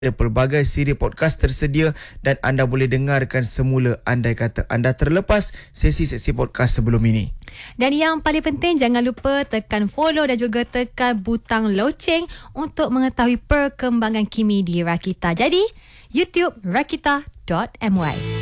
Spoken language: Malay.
pelbagai siri podcast tersedia dan anda boleh dengarkan semula andai kata anda terlepas sesi-sesi podcast sebelum ini. Dan yang paling penting, jangan lupa tekan follow dan juga tekan butang loceng untuk mengetahui perkembangan Kimi di Rakita. Jadi, YouTube rakita.my.